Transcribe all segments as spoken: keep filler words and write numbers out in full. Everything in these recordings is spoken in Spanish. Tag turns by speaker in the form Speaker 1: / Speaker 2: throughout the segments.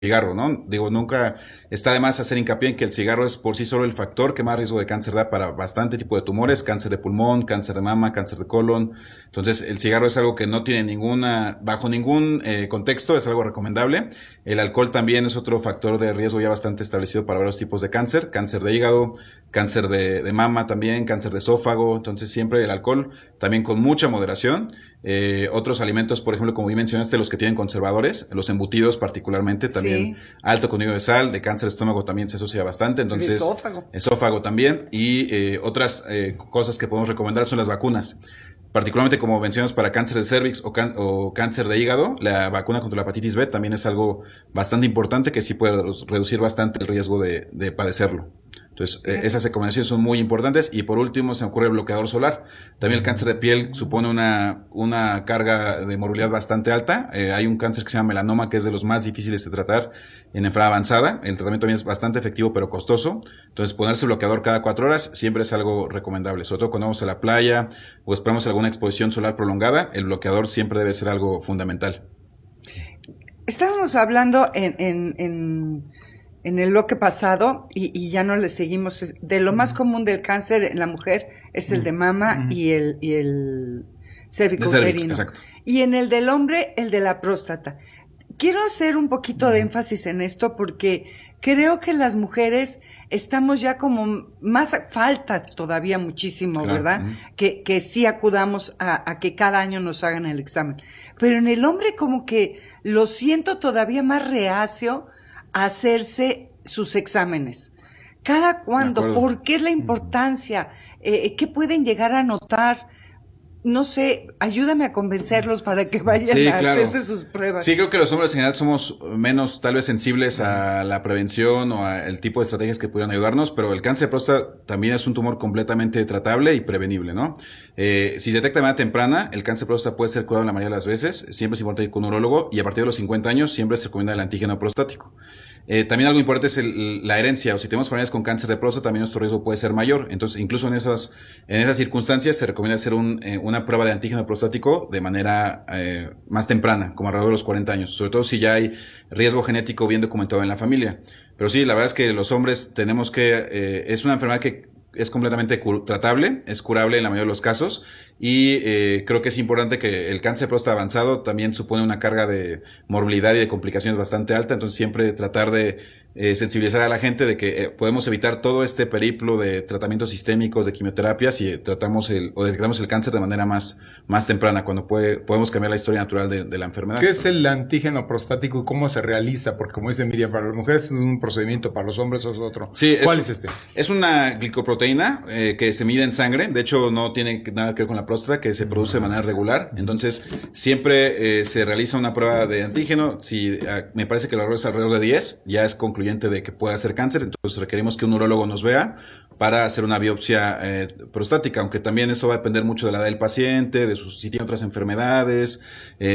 Speaker 1: cigarro, ¿no? Digo, nunca está de más hacer hincapié en que el cigarro es por sí solo el factor que más riesgo de cáncer da para bastante tipo de tumores, cáncer de pulmón, cáncer de mama, cáncer de colon. Entonces, el cigarro es algo que no tiene ninguna, bajo ningún eh, contexto, es algo recomendable. El alcohol también es otro factor de riesgo ya bastante establecido para varios tipos de cáncer, cáncer de hígado, cáncer de, de mama también, cáncer de esófago. Entonces, siempre el alcohol, también con mucha moderación. Eh, otros alimentos, por ejemplo, como bien mencionaste, los que tienen conservadores, los embutidos particularmente, también
Speaker 2: Sí.
Speaker 1: alto contenido de sal, de cáncer de estómago también se asocia bastante,
Speaker 2: El
Speaker 1: entonces
Speaker 2: esófago.
Speaker 1: esófago también, y eh, otras eh, cosas que podemos recomendar son las vacunas. Particularmente como mencionas para cáncer de cervix o, can- o cáncer de hígado, la vacuna contra la hepatitis B también es algo bastante importante que sí puede reducir bastante el riesgo de, de padecerlo. Entonces, eh, esas recomendaciones son muy importantes. Y por último, se me ocurre el bloqueador solar. También el cáncer de piel supone una, una carga de morbilidad bastante alta. Eh, hay un cáncer que se llama melanoma, que es de los más difíciles de tratar en enfermedad avanzada. El tratamiento también es bastante efectivo, pero costoso. Entonces, ponerse bloqueador cada cuatro horas siempre es algo recomendable. Sobre todo cuando vamos a la playa o esperamos alguna exposición solar prolongada, el bloqueador siempre debe ser algo fundamental.
Speaker 2: Estábamos hablando en, en, en, en el bloque pasado y, y ya no le seguimos. es- De lo más común del cáncer en la mujer es el de mama y el, y el
Speaker 1: De
Speaker 2: cérvico
Speaker 1: cervix,
Speaker 2: uterino.
Speaker 1: exacto.
Speaker 2: Y en el del hombre, el de la próstata. Quiero hacer un poquito de énfasis en esto porque creo que las mujeres estamos ya como más, falta todavía muchísimo,
Speaker 1: Claro.
Speaker 2: ¿verdad?
Speaker 1: Ujú.
Speaker 2: Que, que sí acudamos a, a que cada año nos hagan el examen. Pero en el hombre como que lo siento todavía más reacio a hacerse sus exámenes. ¿Cada cuándo?
Speaker 1: acuerdo.
Speaker 2: ¿Por qué es la importancia? Eh, ¿Qué pueden llegar a notar? No sé, ayúdame a convencerlos para que vayan
Speaker 1: Sí,
Speaker 2: a
Speaker 1: claro.
Speaker 2: hacerse sus pruebas.
Speaker 1: Sí, creo que los hombres en general somos menos tal vez sensibles a la prevención o al tipo de estrategias que pudieran ayudarnos, pero el cáncer de próstata también es un tumor completamente tratable y prevenible, ¿no? Eh, si se detecta de manera temprana, el cáncer de próstata puede ser curado la mayoría de las veces. Siempre es importante ir con un urólogo y a partir de los cincuenta años siempre se recomienda el antígeno prostático. Eh, también algo importante es el, la herencia, o si tenemos familiares con cáncer de próstata, también nuestro riesgo puede ser mayor. Entonces, incluso en esas, en esas circunstancias se recomienda hacer un, eh, una prueba de antígeno prostático de manera eh, más temprana, como alrededor de los cuarenta años, sobre todo si ya hay riesgo genético bien documentado en la familia. Pero sí, la verdad es que los hombres tenemos que, eh, es una enfermedad que es completamente tratable, es curable en la mayoría de los casos y eh, creo que es importante que el cáncer de próstata avanzado también supone una carga de morbilidad y de complicaciones bastante alta, entonces siempre tratar de eh, sensibilizar a la gente de que eh, podemos evitar todo este periplo de tratamientos sistémicos, de quimioterapias y tratamos el, o detectamos el cáncer de manera más, más temprana, cuando puede, podemos cambiar la historia natural de, de la enfermedad.
Speaker 3: ¿Qué es el antígeno prostático y cómo se realiza? Porque como dice Miriam, para las mujeres es un procedimiento, para los hombres es otro.
Speaker 1: Sí,
Speaker 3: ¿Cuál
Speaker 1: es,
Speaker 3: es este?
Speaker 1: Es una glicoproteína eh, que se mide en sangre. De hecho, no tiene nada que ver con la próstata, que se produce de manera regular. Entonces, siempre eh, se realiza una prueba de antígeno. Si eh, me parece que el error es alrededor de diez, ya es concluyente de que pueda ser cáncer. Entonces, requerimos que un urólogo nos vea para hacer una biopsia eh, prostática, aunque también esto va a depender mucho de la edad del paciente, de sus, si tiene otras enfermedades,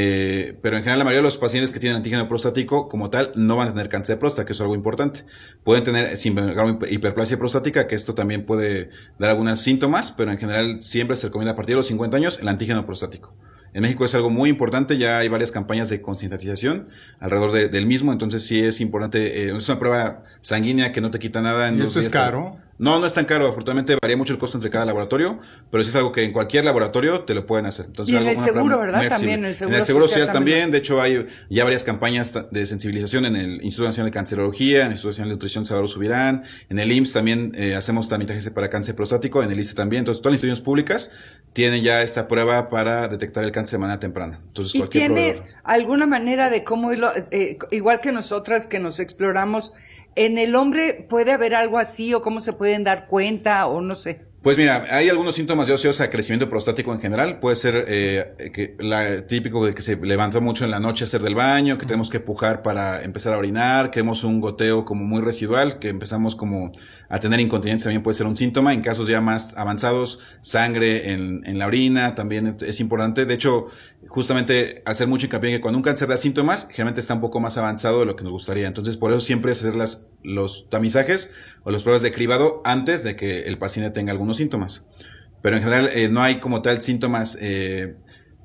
Speaker 1: eh, pero en general la mayoría de los pacientes que tienen antígeno prostático como tal no van a tener cáncer de próstata, que es algo importante. Pueden tener sin embargo hiperplasia prostática, que esto también puede dar algunos síntomas, pero en general siempre se recomienda a partir de los cincuenta años el antígeno prostático. En México es algo muy importante, ya hay varias campañas de concientización alrededor de, del mismo, entonces sí es importante, eh, es una prueba sanguínea que no te quita nada. En
Speaker 3: ¿Y
Speaker 1: los
Speaker 3: esto es
Speaker 1: días.
Speaker 3: caro?
Speaker 1: No, no es tan caro, afortunadamente varía mucho el costo entre cada laboratorio, pero sí es algo que en cualquier laboratorio te lo pueden hacer. Entonces,
Speaker 2: Y en
Speaker 1: algo,
Speaker 2: el
Speaker 1: una
Speaker 2: seguro,
Speaker 1: prueba
Speaker 2: ¿verdad?
Speaker 1: muy accesible.
Speaker 2: También, el seguro
Speaker 1: En el Seguro
Speaker 2: social
Speaker 1: Social también,
Speaker 2: también.
Speaker 1: de hecho hay ya varias campañas de sensibilización en el Instituto Nacional de Cancerología, en el Instituto Nacional de Nutrición Salvador Subirán, en el I M S S también eh, hacemos tramitajes para cáncer prostático, en el I S S S T E también, entonces todas las instituciones públicas tienen ya esta prueba para detectar el cáncer de manera temprana. Entonces,
Speaker 2: ¿Y
Speaker 1: cualquier
Speaker 2: tiene
Speaker 1: proveedor.
Speaker 2: alguna manera de cómo irlo, eh, igual que nosotras que nos exploramos, en el hombre puede haber algo así o cómo se pueden dar cuenta o no sé?
Speaker 1: Pues mira, hay algunos síntomas asociados a crecimiento prostático en general. Puede ser eh, que la, típico de que se levantó mucho en la noche a hacer del baño, que tenemos que pujar para empezar a orinar, que vemos un goteo como muy residual, que empezamos como a tener incontinencia, también puede ser un síntoma. En casos ya más avanzados, sangre en, en la orina también es importante. De hecho, justamente hacer mucho hincapié en que cuando un cáncer da síntomas, generalmente está un poco más avanzado de lo que nos gustaría. Entonces, por eso siempre es hacer las, los tamizajes o las pruebas de cribado antes de que el paciente tenga algunos síntomas. Pero en general eh, no hay como tal síntomas eh,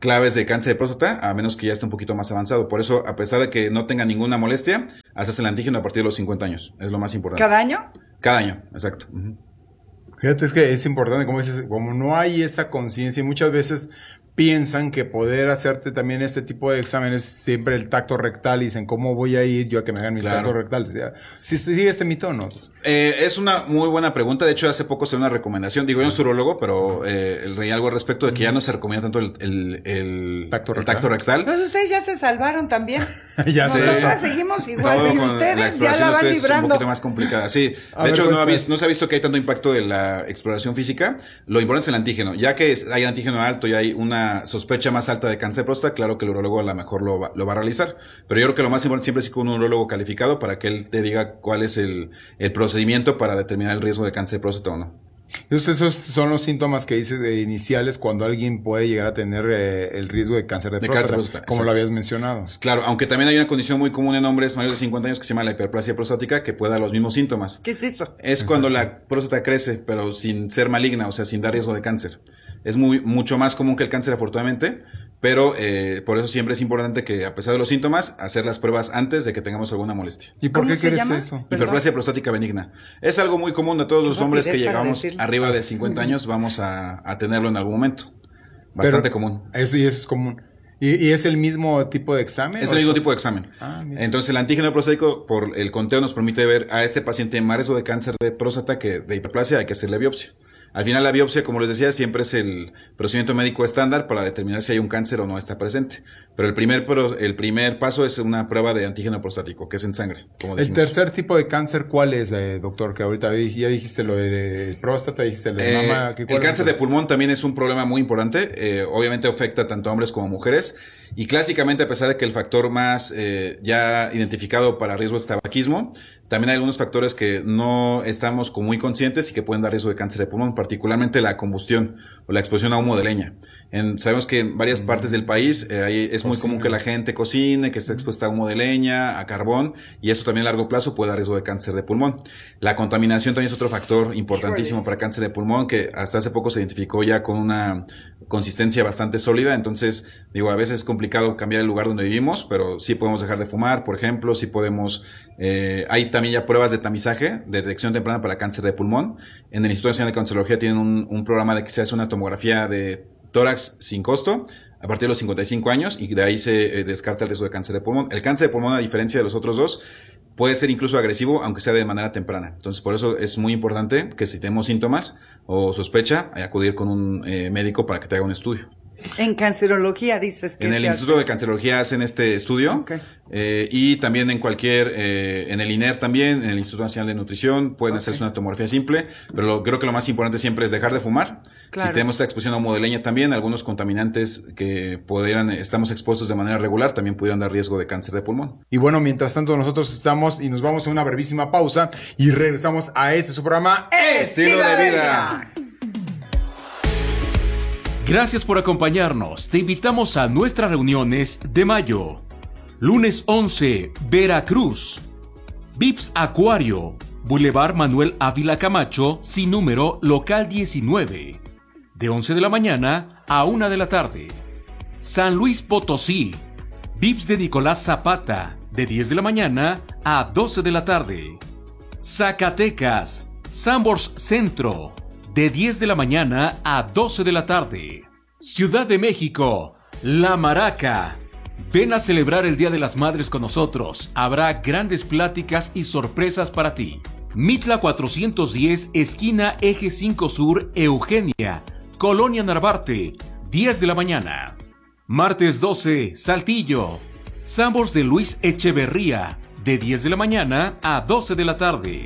Speaker 1: claves de cáncer de próstata, a menos que ya esté un poquito más avanzado. Por eso, a pesar de que no tenga ninguna molestia, hacerse el antígeno a partir de los cincuenta años. Es lo más importante.
Speaker 2: ¿Cada año?
Speaker 1: Cada año, exacto. Uh-huh.
Speaker 3: Fíjate, es que es importante, como dices, como no hay esa conciencia, muchas veces piensan que poder hacerte también este tipo de exámenes, siempre el tacto rectal, y dicen, ¿cómo voy a ir yo a que me hagan mi
Speaker 1: claro.
Speaker 3: tacto rectal? O sea, ¿sí sigue este mito o no?
Speaker 1: Eh, es una muy buena pregunta. De hecho, hace poco se dio una recomendación. Digo, yo no soy urologo, pero eh, leí algo al respecto de que ya no se recomienda tanto el, el, el,
Speaker 3: tacto,
Speaker 1: el
Speaker 3: rectal.
Speaker 1: tacto rectal.
Speaker 2: Pues ustedes ya se salvaron también.
Speaker 3: ya
Speaker 2: Nosotros
Speaker 3: sé.
Speaker 2: seguimos igual
Speaker 1: Todo
Speaker 2: y
Speaker 1: con
Speaker 2: ustedes
Speaker 1: la
Speaker 2: ya
Speaker 1: exploración
Speaker 2: la van
Speaker 1: de ustedes
Speaker 2: librando.
Speaker 1: es un poquito más complicada. Sí, de
Speaker 3: A
Speaker 1: hecho,
Speaker 3: ver,
Speaker 1: no, ha
Speaker 3: pues,
Speaker 1: visto, no se ha visto que hay tanto impacto de la exploración física. Lo importante es el antígeno. Ya que es, hay antígeno alto y hay una sospecha más alta de cáncer de próstata, claro que el urólogo a lo mejor lo va, lo va a realizar. Pero yo creo que lo más importante siempre es ir con un urólogo calificado para que él te diga cuál es el, el procedimiento para determinar el riesgo de cáncer de próstata o no.
Speaker 3: Entonces esos son los síntomas que dices de iniciales cuando alguien puede llegar a tener eh, el riesgo de cáncer de, de próstata, próstata, como exacto. lo habías mencionado.
Speaker 1: Claro, aunque también hay una condición muy común en hombres mayores de cincuenta años que se llama la hiperplasia prostática, que puede dar los mismos síntomas.
Speaker 2: ¿Qué es eso?
Speaker 1: Es exacto. Cuando la próstata crece, pero sin ser maligna, o sea, sin dar riesgo de cáncer. Es muy mucho más común que el cáncer, afortunadamente, pero eh, por eso siempre es importante que, a pesar de los síntomas, hacer las pruebas antes de que tengamos alguna molestia.
Speaker 3: ¿Y por
Speaker 2: qué
Speaker 3: qué crees
Speaker 2: llama?
Speaker 3: eso?
Speaker 1: Hiperplasia prostática benigna. Es algo muy común de todos los hombres que llegamos
Speaker 2: decirlo.
Speaker 1: arriba de cincuenta años, vamos a, a tenerlo en algún momento. Bastante
Speaker 3: pero
Speaker 1: común.
Speaker 3: Eso, y eso es común. ¿Y, ¿Y es el mismo tipo de examen?
Speaker 1: Es el mismo tipo de examen. Ah, entonces, el antígeno prostático, por el conteo, nos permite ver a este paciente más riesgo de cáncer de próstata que de hiperplasia. Hay que hacerle biopsia. Al final, la biopsia, como les decía, siempre es el procedimiento médico estándar para determinar si hay un cáncer o no está presente. Pero el primer, el primer paso es una prueba de antígeno prostático, que es en sangre, como decimos.
Speaker 3: ¿El tercer tipo de cáncer cuál es, eh, doctor? Que ahorita ya dijiste lo de próstata, dijiste lo de
Speaker 1: eh,
Speaker 3: mama.
Speaker 1: El cáncer de pulmón también es un problema muy importante. Eh, obviamente afecta tanto a hombres como a mujeres. Y clásicamente, a pesar de que el factor más eh, ya identificado para riesgo es tabaquismo, también hay algunos factores que no estamos como muy conscientes y que pueden dar riesgo de cáncer de pulmón, particularmente la combustión o la exposición a humo de leña. En, sabemos que en varias partes del país eh, ahí es muy común que la gente cocine, que esté expuesta a humo de leña, a carbón, y eso también a largo plazo puede dar riesgo de cáncer de pulmón. La contaminación también es otro factor importantísimo para cáncer de pulmón, que hasta hace poco se identificó ya con una consistencia bastante sólida. Entonces, digo, a veces es complicado cambiar el lugar donde vivimos, pero sí podemos dejar de fumar, por ejemplo, sí podemos, eh, hay también ya pruebas de tamizaje, de detección temprana para cáncer de pulmón. En el Instituto Nacional de Cancerología tienen un, un programa de que se hace una tomografía de tórax sin costo a partir de los cincuenta y cinco años, y de ahí se eh, descarta el riesgo de cáncer de pulmón. El cáncer de pulmón, a diferencia de los otros dos, puede ser incluso agresivo, aunque sea de manera temprana. Entonces, por eso es muy importante que si tenemos síntomas o sospecha, acudir con un eh, médico para que te haga un estudio.
Speaker 2: En cancerología dices que
Speaker 1: en el Instituto de Cancerología hacen este estudio,
Speaker 2: okay.
Speaker 1: eh, y también en cualquier, eh, en el I N E R también, en el Instituto Nacional de Nutrición, pueden okay. hacerse una tomografía simple, pero lo, creo que lo más importante siempre es dejar de fumar. Claro. Si tenemos esta exposición a humo de leña también, algunos contaminantes que pudieran, estamos expuestos de manera regular, también pudieran dar riesgo de cáncer de pulmón.
Speaker 3: Y bueno, mientras tanto nosotros estamos y nos vamos a una brevísima pausa y regresamos a este su programa
Speaker 2: Estilo de Vida.
Speaker 4: Gracias por acompañarnos. Te invitamos a nuestras reuniones de mayo. Lunes once, Veracruz. Vips Acuario, Boulevard Manuel Ávila Camacho, sin número, local diecinueve. De once de la mañana a una de la tarde. San Luis Potosí. Vips de Nicolás Zapata, de diez de la mañana a doce de la tarde. Zacatecas. Sambors Centro, de diez de la mañana a doce de la tarde. Ciudad de México, La Maraca. Ven a celebrar el Día de las Madres con nosotros. Habrá grandes pláticas y sorpresas para ti. Mitla cuatrocientos diez, esquina Eje cinco Sur, Eugenia, Colonia Narvarte, diez de la mañana. Martes doce, Saltillo. Sambors de Luis Echeverría, de diez de la mañana a doce de la tarde.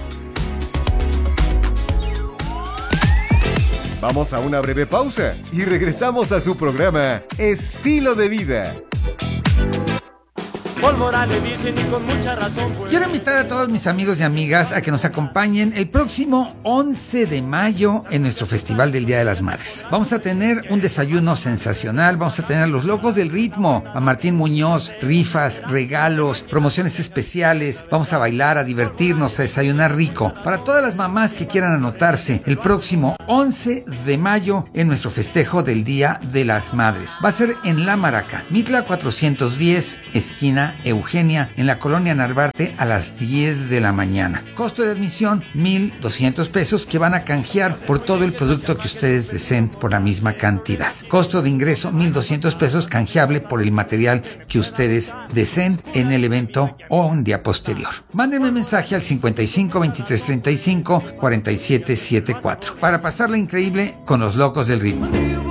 Speaker 5: Vamos a una breve pausa y regresamos a su programa Estilo de Vida.
Speaker 6: pólvora le dicen y con mucha razón. Pues.
Speaker 7: Quiero invitar a todos mis amigos y amigas a que nos acompañen el próximo once de mayo en nuestro Festival del Día de las Madres. Vamos a tener un desayuno sensacional, vamos a tener a los locos del ritmo, a Martín Muñoz, rifas, regalos, promociones especiales, vamos a bailar, a divertirnos, a desayunar rico. Para todas las mamás que quieran anotarse, el próximo once de mayo en nuestro festejo del Día de las Madres. Va a ser en La Maraca, Mitla cuatrocientos diez, esquina Eugenia, en la colonia Narvarte, a las diez de la mañana. Costo de admisión, mil doscientos pesos, que van a canjear por todo el producto que ustedes deseen por la misma cantidad. Costo de ingreso, mil doscientos pesos, canjeable por el material que ustedes deseen en el evento o un día posterior. Mándenme mensaje al cincuenta y cinco, veintitrés, treinta y cinco, cuarenta y siete setenta y cuatro para pasarla increíble con los locos del ritmo.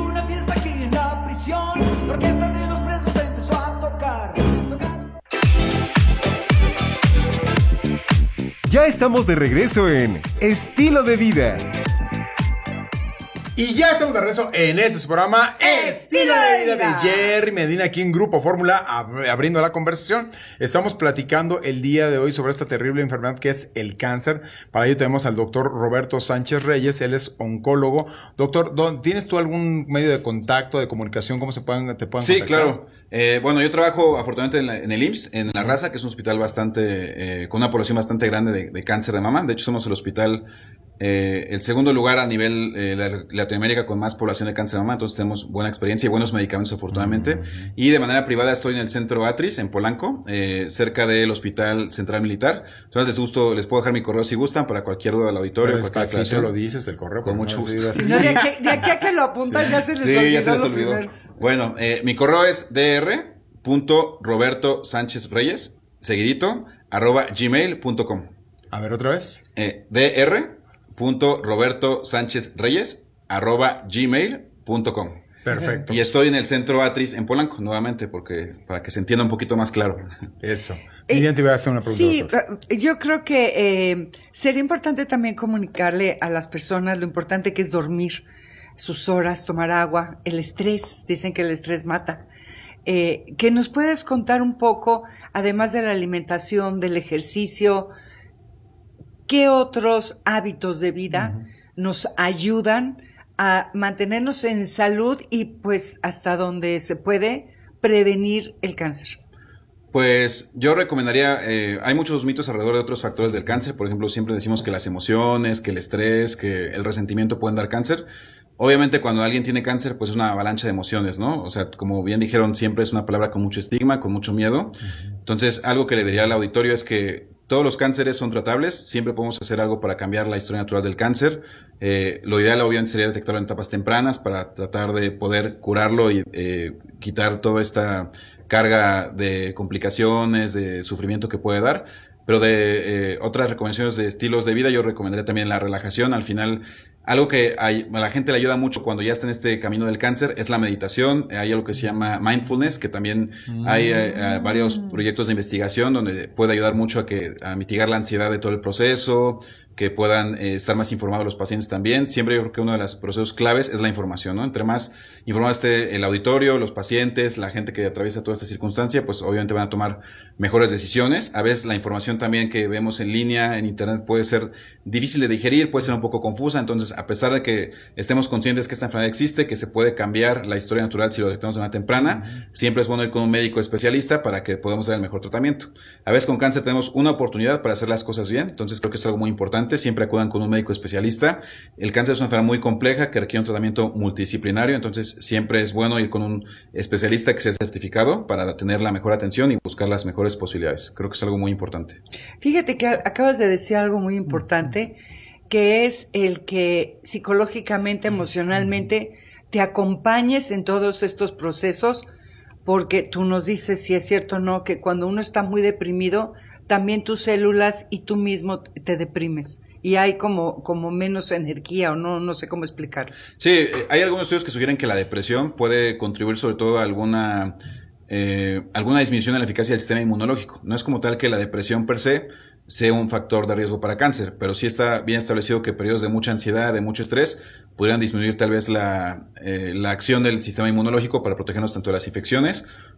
Speaker 5: Ya estamos de regreso en Estilo de Vida.
Speaker 3: Y ya estamos de regreso en este su programa Estilo de Vida de Jerry Medina, aquí en Grupo Fórmula, ab- abriendo la conversación. Estamos platicando el día de hoy sobre esta terrible enfermedad que es el cáncer. Para ello tenemos al doctor Roberto Sánchez Reyes, él es oncólogo. Doctor, ¿tienes tú algún medio de contacto, de comunicación, cómo se pueden, te puedan
Speaker 1: sí,
Speaker 3: contactar?
Speaker 1: Sí, claro. Eh, bueno, yo trabajo afortunadamente en, la, en el I M S S, en La Raza, que es un hospital bastante, eh, con una población bastante grande de, de cáncer de mama. De hecho, somos el hospital, eh, el segundo lugar a nivel eh, de Latinoamérica con más población de cáncer de mama. Entonces tenemos buena experiencia y buenos medicamentos afortunadamente. Mm-hmm. Y de manera privada estoy en el centro Atris, en Polanco, eh, cerca del Hospital Central Militar. Entonces les gusto, les puedo dejar mi correo si gustan para cualquier duda del auditorio.
Speaker 3: Pero es que así te lo dices, el correo.
Speaker 1: Con mucho
Speaker 3: no
Speaker 1: gusto.
Speaker 2: Si no, de aquí, de aquí a que lo apuntan sí. ya se les
Speaker 1: sí,
Speaker 2: olvidó.
Speaker 1: Ya se les olvidó.
Speaker 2: Primero.
Speaker 1: Bueno, eh, mi correo es dr punto roberto sánchez reyes seguidito arroba gmail punto com.
Speaker 3: A ver otra vez.
Speaker 1: Eh, dr punto roberto sánchez reyes arroba gmail punto com.
Speaker 3: Perfecto.
Speaker 1: Y estoy en el centro Atris en Polanco nuevamente porque para que se entienda un poquito más claro.
Speaker 3: Eso. Miriam, te iba a hacer una pregunta.
Speaker 2: Sí,
Speaker 3: doctor.
Speaker 2: yo creo que eh, sería importante también comunicarle a las personas lo importante que es dormir, sus horas, tomar agua, el estrés. Dicen que el estrés mata. Eh, que nos puedes contar un poco, además de la alimentación, del ejercicio, qué otros hábitos de vida uh-huh. nos ayudan a mantenernos en salud y pues hasta donde se puede prevenir el cáncer.
Speaker 1: Pues yo recomendaría, eh, hay muchos mitos alrededor de otros factores del cáncer. Por ejemplo, siempre decimos que las emociones, que el estrés, que el resentimiento pueden dar cáncer. Obviamente cuando alguien tiene cáncer, pues es una avalancha de emociones, ¿no? O sea, como bien dijeron, siempre es una palabra con mucho estigma, con mucho miedo. Uh-huh. Entonces, algo que le diría al auditorio es que todos los cánceres son tratables, siempre podemos hacer algo para cambiar la historia natural del cáncer. Eh, lo ideal obviamente sería detectarlo en etapas tempranas para tratar de poder curarlo y eh, quitar toda esta carga de complicaciones, de sufrimiento que puede dar. Pero de eh, otras recomendaciones de estilos de vida, yo recomendaría también la relajación. Al final, algo que hay, a la gente le ayuda mucho cuando ya está en este camino del cáncer es la meditación. Hay algo que se llama mindfulness, que también mm. hay eh, varios proyectos de investigación donde puede ayudar mucho a que a mitigar la ansiedad de todo el proceso, que puedan eh, estar más informados los pacientes también. Siempre yo creo que uno de los procesos claves es la información, ¿no? Entre más informado esté el auditorio, los pacientes, la gente que atraviesa toda esta circunstancia, pues obviamente van a tomar mejores decisiones. A veces la información también que vemos en línea, en internet, puede ser difícil de digerir, puede ser un poco confusa. Entonces, a pesar de que estemos conscientes que esta enfermedad existe, que se puede cambiar la historia natural si lo detectamos de manera temprana, uh-huh. siempre es bueno ir con un médico especialista para que podamos dar el mejor tratamiento. A veces con cáncer tenemos una oportunidad para hacer las cosas bien, entonces creo que es algo muy importante. Siempre acudan con un médico especialista. El cáncer es una enfermedad muy compleja que requiere un tratamiento multidisciplinario, entonces siempre es bueno ir con un especialista que sea certificado para tener la mejor atención y buscar las mejores posibilidades. Creo que es algo muy importante.
Speaker 2: Fíjate que acabas de decir algo muy importante, que es el que psicológicamente, emocionalmente, te acompañes en todos estos procesos, porque tú nos dices si es cierto o no, que cuando uno está muy deprimido, también tus células y tú mismo te deprimes. Y hay como, como menos energía o no, no sé cómo explicar.
Speaker 1: Sí, hay algunos estudios que sugieren que la depresión puede contribuir sobre todo a alguna, eh, alguna disminución en la eficacia del sistema inmunológico. No es como tal que la depresión per se sea un factor de riesgo para cáncer, pero sí está bien establecido que periodos de mucha ansiedad, de mucho estrés, pudieran disminuir tal vez la, eh, la acción del sistema inmunológico para protegernos tanto de las infecciones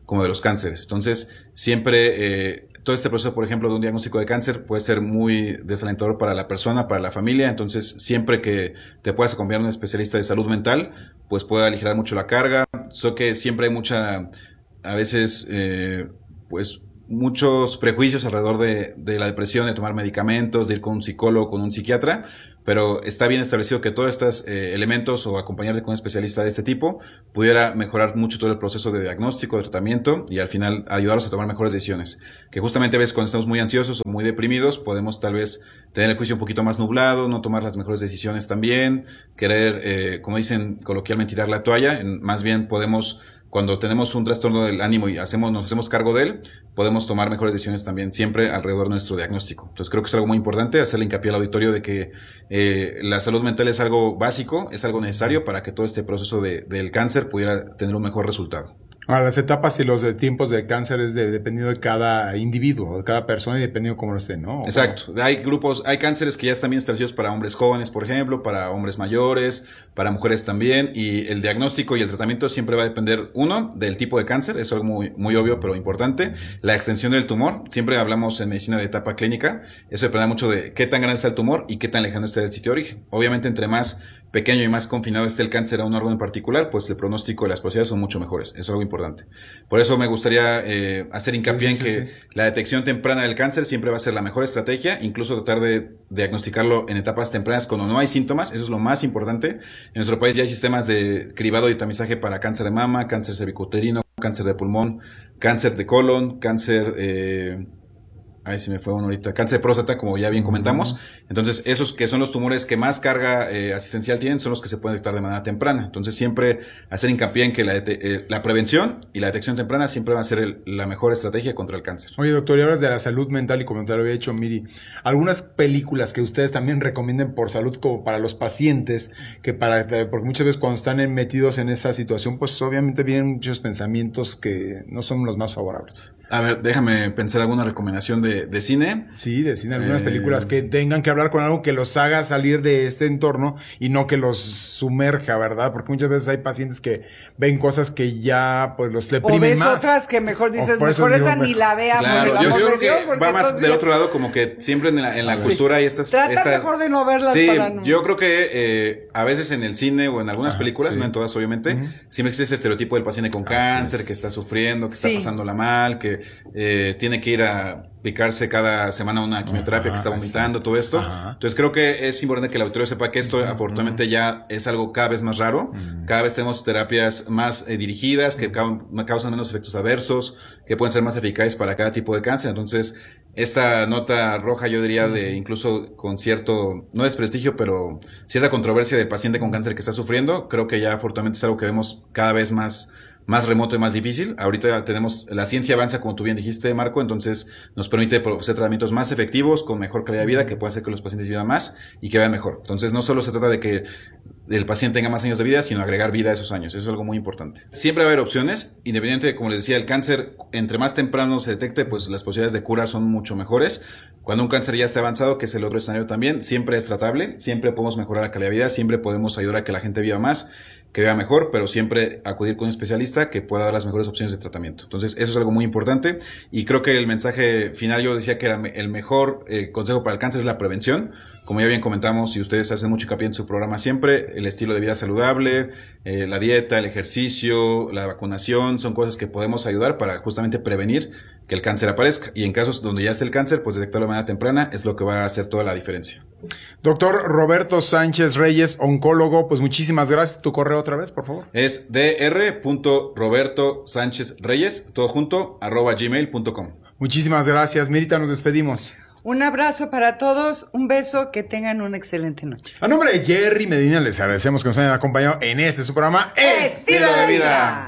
Speaker 1: como de los cánceres. Entonces, siempre, eh, todo este proceso, por ejemplo, de un diagnóstico de cáncer puede ser muy desalentador para la persona, para la familia. Entonces, siempre que te puedas acompañar a un especialista de salud mental, pues puede aligerar mucho la carga. Sé que siempre hay mucha, a veces, eh, pues, muchos prejuicios alrededor de, de la depresión, de tomar medicamentos, de ir con un psicólogo, con un psiquiatra, pero está bien establecido que todos estos eh, elementos o acompañarte con un especialista de este tipo pudiera mejorar mucho todo el proceso de diagnóstico, de tratamiento y al final ayudarlos a tomar mejores decisiones. Que justamente a veces cuando estamos muy ansiosos o muy deprimidos podemos tal vez tener el juicio un poquito más nublado, no tomar las mejores decisiones también, querer, eh, como dicen coloquialmente, tirar la toalla. En, más bien podemos, cuando tenemos un trastorno del ánimo y hacemos, nos hacemos cargo de él, podemos tomar mejores decisiones también, siempre alrededor de nuestro diagnóstico. Entonces creo que es algo muy importante hacerle hincapié al auditorio de que eh, la salud mental es algo básico, es algo necesario para que todo este proceso de, del cáncer pudiera tener un mejor resultado.
Speaker 3: Ahora, las etapas y los eh, tiempos de cáncer es de, dependiendo de cada individuo, de cada persona y dependiendo de cómo lo esté, ¿no?
Speaker 1: Exacto. Hay grupos, hay cánceres que ya están bien establecidos para hombres jóvenes, por ejemplo, para hombres mayores, para mujeres también, y el diagnóstico y el tratamiento siempre va a depender, uno, del tipo de cáncer, es algo muy, muy obvio pero importante, la extensión del tumor, siempre hablamos en medicina de etapa clínica, eso depende mucho de qué tan grande está el tumor y qué tan lejano está del sitio de origen. Obviamente, entre más pequeño y más confinado esté el cáncer a un órgano en particular, pues el pronóstico y las posibilidades son mucho mejores. Eso es algo importante. Por eso me gustaría eh, hacer hincapié sí, sí, en que sí. la detección temprana del cáncer siempre va a ser la mejor estrategia, incluso tratar de diagnosticarlo en etapas tempranas cuando no hay síntomas, eso es lo más importante. En nuestro país ya hay sistemas de cribado y tamizaje para cáncer de mama, cáncer cervicuterino, cáncer de pulmón, cáncer de colon, cáncer... Eh, Ahí se me fue uno ahorita. Cáncer de próstata, como ya bien comentamos. Entonces, esos que son los tumores que más carga eh, asistencial tienen son los que se pueden detectar de manera temprana. Entonces, siempre hacer hincapié en que la, eh, la prevención y la detección temprana siempre va a ser el, la mejor estrategia contra el cáncer.
Speaker 3: Oye, doctor, y hablas de la salud mental y como te lo había dicho Miri, algunas películas que ustedes también recomienden por salud como para los pacientes, que para, porque muchas veces cuando están metidos en esa situación, pues obviamente vienen muchos pensamientos que no son los más favorables.
Speaker 1: A ver, déjame pensar alguna recomendación de, de cine.
Speaker 3: Sí, de cine, algunas
Speaker 1: eh,
Speaker 3: películas que tengan que hablar con algo que los haga salir de este entorno y no que los sumerja, ¿verdad? Porque muchas veces hay pacientes que ven cosas que ya pues los deprimen
Speaker 2: más. O ves
Speaker 3: más.
Speaker 2: otras que mejor dices,
Speaker 3: por
Speaker 2: mejor
Speaker 3: digo,
Speaker 2: esa ni la vea.
Speaker 1: Claro,
Speaker 2: porque
Speaker 1: yo creo
Speaker 2: Dios,
Speaker 1: que va más del otro lado, como que siempre en la, en la
Speaker 2: sí.
Speaker 1: cultura hay estas...
Speaker 2: Trata
Speaker 1: esta,
Speaker 2: mejor de no verlas
Speaker 1: sí,
Speaker 2: para no...
Speaker 1: yo creo que eh, a veces en el cine o en algunas
Speaker 3: Ajá,
Speaker 1: películas,
Speaker 3: sí.
Speaker 1: no en todas obviamente, uh-huh. siempre existe ese estereotipo del paciente con cáncer, que está sufriendo, que
Speaker 2: sí.
Speaker 1: está pasándola mal, que eh, tiene que ir a picarse cada semana una quimioterapia, Ajá, que está vomitando, sí. todo esto. Ajá. Entonces creo que es importante que el auditorio sepa que esto uh-huh. afortunadamente ya es algo cada vez más raro. Uh-huh. Cada vez tenemos terapias más eh, dirigidas, que uh-huh. causan menos efectos adversos, que pueden ser más eficaces para cada tipo de cáncer. Entonces, esta nota roja yo diría de incluso con cierto, no desprestigio, pero cierta controversia del paciente con cáncer que está sufriendo, creo que ya afortunadamente es algo que vemos cada vez más más remoto y más difícil. Ahorita tenemos, la ciencia avanza, como tú bien dijiste, Marco, entonces nos permite ofrecer tratamientos más efectivos, con mejor calidad de vida, que puede hacer que los pacientes vivan más y que vean mejor. Entonces, no solo se trata de que el paciente tenga más años de vida, sino agregar vida a esos años. Eso es algo muy importante. Siempre va a haber opciones, independiente de, como les decía, el cáncer, entre más temprano se detecte, pues las posibilidades de cura son mucho mejores. Cuando un cáncer ya está avanzado, que es el otro escenario también, siempre es tratable, siempre podemos mejorar la calidad de vida, siempre podemos ayudar a que la gente viva más, que vea mejor, pero siempre acudir con un especialista que pueda dar las mejores opciones de tratamiento. Entonces, eso es algo muy importante y creo que el mensaje final, yo decía que era el mejor eh, consejo para el cáncer es la prevención. Como ya bien comentamos y ustedes hacen mucho hincapié en su programa siempre, el estilo de vida saludable, eh, la dieta, el ejercicio, la vacunación, son cosas que podemos ayudar para justamente prevenir que el cáncer aparezca. Y en casos donde ya esté el cáncer, pues detectarlo de manera temprana es lo que va a hacer toda la diferencia.
Speaker 3: Doctor Roberto Sánchez Reyes, oncólogo, pues muchísimas gracias. Tu correo otra vez, por favor.
Speaker 1: Es dr punto roberto sánchez reyes, todo junto, arroba gmail punto com.
Speaker 3: Muchísimas gracias. Mirita, nos despedimos.
Speaker 2: Un abrazo para todos, un beso, que tengan una excelente noche.
Speaker 3: A nombre de Jerry Medina, les agradecemos que nos hayan acompañado en este su programa
Speaker 2: Estilo de Vida.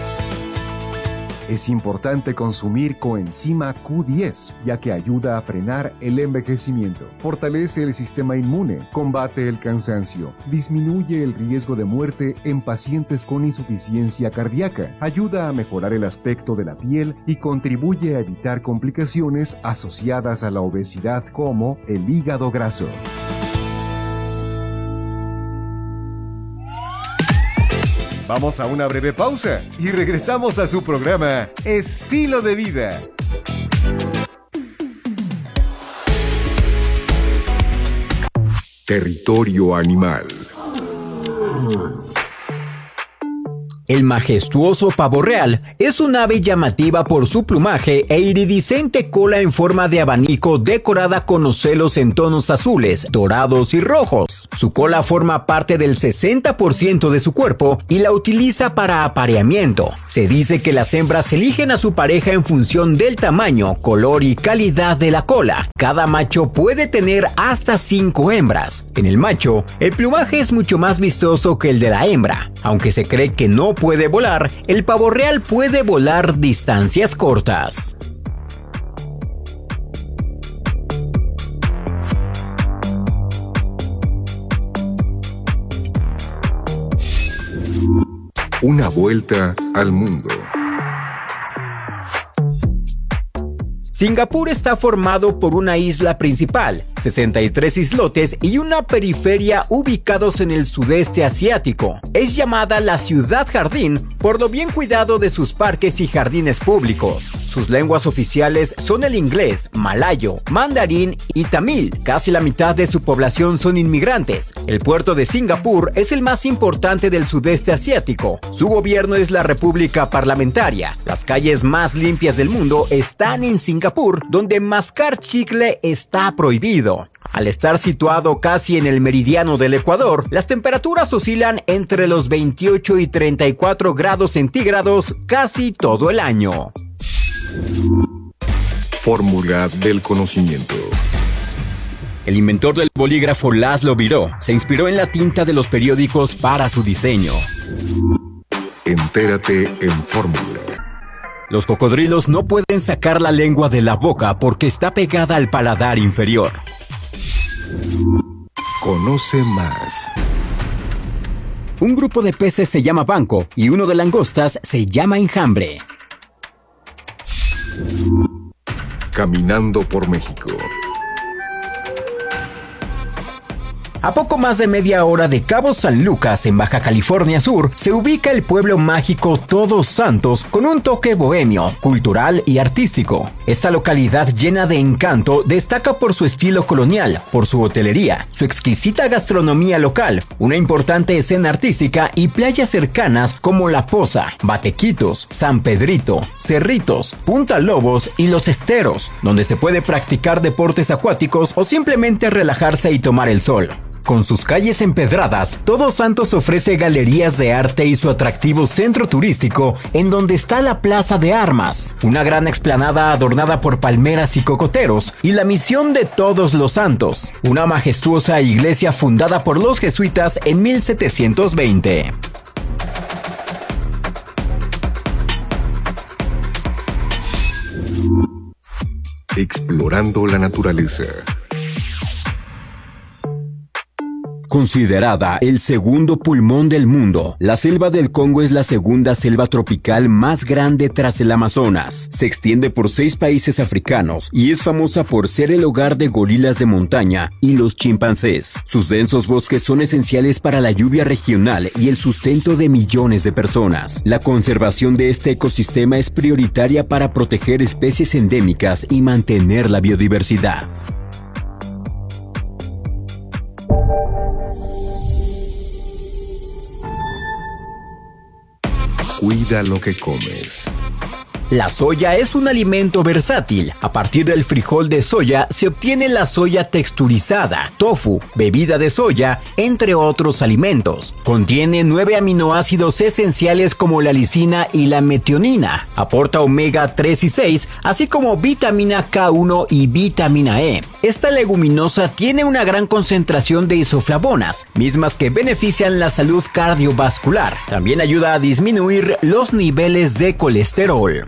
Speaker 5: Es importante consumir coenzima Q diez, ya que ayuda a frenar el envejecimiento, fortalece el sistema inmune, combate el cansancio, disminuye el riesgo de muerte en pacientes con insuficiencia cardíaca, ayuda a mejorar el aspecto de la piel y contribuye a evitar complicaciones asociadas a la obesidad como el hígado graso. Vamos a una breve pausa y regresamos a su programa Estilo de Vida.
Speaker 8: Territorio animal.
Speaker 9: El majestuoso pavo real es un ave llamativa por su plumaje e iridiscente cola en forma de abanico decorada con ocelos en tonos azules, dorados y rojos. Su cola forma parte del sesenta por ciento de su cuerpo y la utiliza para apareamiento. Se dice que las hembras eligen a su pareja en función del tamaño, color y calidad de la cola. Cada macho puede tener hasta cinco hembras. En el macho, el plumaje es mucho más vistoso que el de la hembra. Aunque se cree que no puede volar, el pavo real puede volar distancias cortas.
Speaker 8: Una vuelta al mundo.
Speaker 9: Singapur está formado por una isla principal, sesenta y tres islotes y una periferia ubicados en el sudeste asiático. Es llamada la ciudad jardín por lo bien cuidado de sus parques y jardines públicos. Sus lenguas oficiales son el inglés, malayo, mandarín y tamil. Casi la mitad de su población son inmigrantes. El puerto de Singapur es el más importante del sudeste asiático. Su gobierno es la República Parlamentaria. Las calles más limpias del mundo están en Singapur, donde mascar chicle está prohibido. Al estar situado casi en el meridiano del Ecuador, las temperaturas oscilan entre los veintiocho y treinta y cuatro grados centígrados casi todo el año.
Speaker 8: Fórmula del conocimiento.
Speaker 9: El inventor del bolígrafo Laszlo Biró se inspiró en la tinta de los periódicos para su diseño.
Speaker 8: Entérate en Fórmula.
Speaker 9: Los cocodrilos no pueden sacar la lengua de la boca porque está pegada al paladar inferior.
Speaker 8: Conoce más.
Speaker 9: Un grupo de peces se llama banco y uno de langostas se llama enjambre.
Speaker 8: Caminando por México.
Speaker 9: A poco más de media hora de Cabo San Lucas, en Baja California Sur, se ubica el pueblo mágico Todos Santos con un toque bohemio, cultural y artístico. Esta localidad llena de encanto destaca por su estilo colonial, por su hotelería, su exquisita gastronomía local, una importante escena artística y playas cercanas como La Poza, Batequitos, San Pedrito, Cerritos, Punta Lobos y Los Esteros, donde se puede practicar deportes acuáticos o simplemente relajarse y tomar el sol. Con sus calles empedradas, Todos Santos ofrece galerías de arte y su atractivo centro turístico, en donde está la Plaza de Armas, una gran explanada adornada por palmeras y cocoteros, y la Misión de Todos los Santos, una majestuosa iglesia fundada por los jesuitas en mil setecientos veinte.
Speaker 8: Explorando la naturaleza.
Speaker 9: Considerada el segundo pulmón del mundo, la selva del Congo es la segunda selva tropical más grande tras el Amazonas. Se extiende por seis países africanos y es famosa por ser el hogar de gorilas de montaña y los chimpancés. Sus densos bosques son esenciales para la lluvia regional y el sustento de millones de personas. La conservación de este ecosistema es prioritaria para proteger especies endémicas y mantener la biodiversidad.
Speaker 8: Cuida lo que comes.
Speaker 9: La soya es un alimento versátil. A partir del frijol de soya se obtiene la soya texturizada, tofu, bebida de soya, entre otros alimentos. Contiene nueve aminoácidos esenciales como la lisina y la metionina. Aporta omega tres y seis, así como vitamina K uno y vitamina E. Esta leguminosa tiene una gran concentración de isoflavonas, mismas que benefician la salud cardiovascular. También ayuda a disminuir los niveles de colesterol.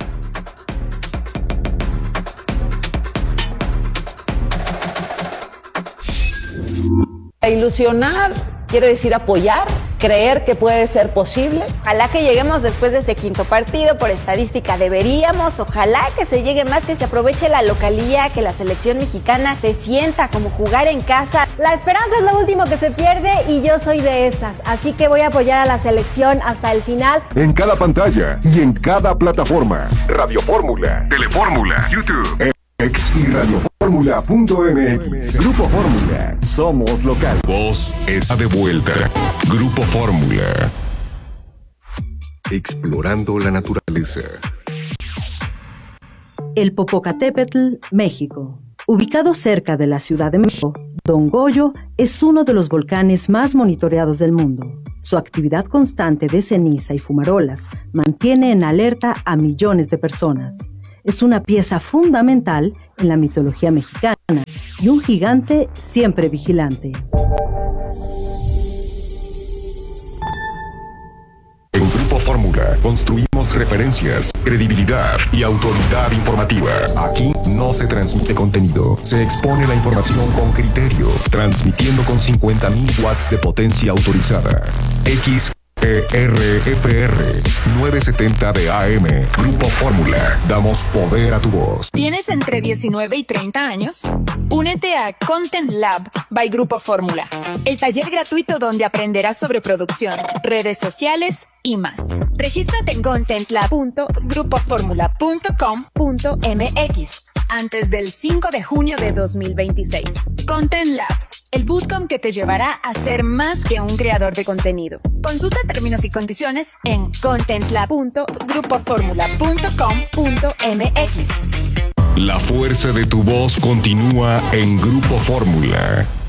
Speaker 10: Ilusionar quiere decir apoyar, creer que puede ser posible.
Speaker 11: Ojalá que lleguemos después de ese quinto partido, por estadística deberíamos, ojalá que se llegue más, que se aproveche la localía, que la selección mexicana se sienta como jugar en casa.
Speaker 12: La esperanza es lo último que se pierde y yo soy de esas, así que voy a apoyar a la selección hasta el final.
Speaker 8: En cada pantalla y en cada plataforma. Radio Fórmula, Telefórmula, YouTube, X y radioformula punto m x. Grupo Fórmula. Somos local.
Speaker 13: Voz está de vuelta. Grupo Fórmula.
Speaker 8: Explorando la naturaleza.
Speaker 14: El Popocatépetl, México. Ubicado cerca de la Ciudad de México, Don Goyo es uno de los volcanes más monitoreados del mundo. Su actividad constante de ceniza y fumarolas mantiene en alerta a millones de personas. Es una pieza fundamental en la mitología mexicana y un gigante siempre vigilante.
Speaker 13: En Grupo Fórmula construimos referencias, credibilidad y autoridad informativa. Aquí no se transmite contenido, se expone la información con criterio, transmitiendo con cincuenta mil watts de potencia autorizada. X E R F R novecientos setenta de A M. Grupo Fórmula. Damos poder a tu voz.
Speaker 15: ¿Tienes entre diecinueve y treinta años? Únete a Content Lab by Grupo Fórmula, el taller gratuito donde aprenderás sobre producción, redes sociales y más. Regístrate en content lab punto grupo fórmula punto com punto m x antes del cinco de junio de dos mil veintiséis. Content Lab, el bootcamp que te llevará a ser más que un creador de contenido. Consulta términos y condiciones en content lab punto grupo fórmula punto com punto m x.
Speaker 13: La fuerza de tu voz continúa en Grupo Fórmula.